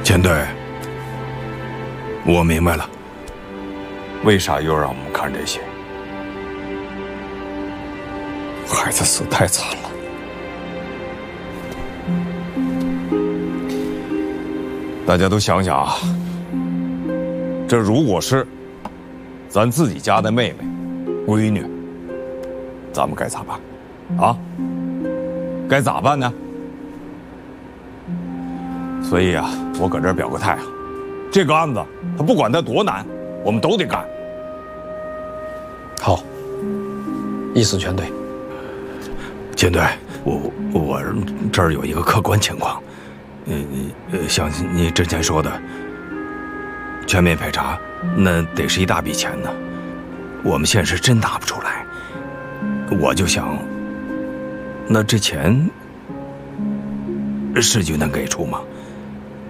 钱队，我明白了。 为啥又让我们看这些？ 孩子死太惨了。 大家都想想啊，这如果是咱自己家的妹妹、闺女，咱们该咋办？啊？该咋办呢？所以啊，我搁这儿表个态啊，这个案子，他不管它多难，我们都得干。 好，意思全对。 钱队，我这儿有一个客观情况，像你之前说的，全面排查，那得是一大笔钱呢，我们现实真拿不出来。我就想，那这钱市局能给出吗？